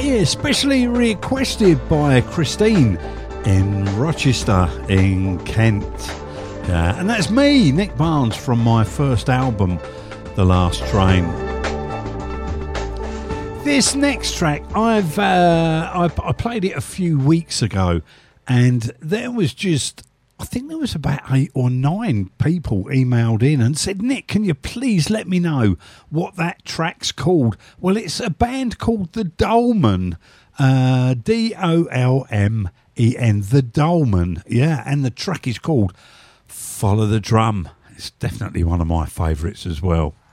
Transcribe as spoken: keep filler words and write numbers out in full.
here, specially requested by Christine in Rochester in Kent. Uh, and that's me, Nick Barnes, from my first album, The Last Train. This next track, I've uh, I, I played it a few weeks ago, and there was just, I think there was about eight or nine people emailed in and said, Nick, can you please let me know what that track's called? Well, it's a band called The Dolmen, uh, D O L M E N, The Dolmen, yeah, and the track is called Follow the Drum. It's definitely one of my favourites as well.